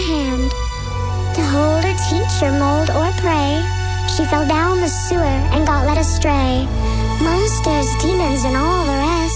hand. To hold her teacher, mold or pray, she fell down the sewer and got led astray. Monsters, demons, and all